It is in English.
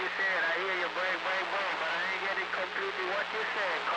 said. I hear you break, but I ain't getting completely what you said.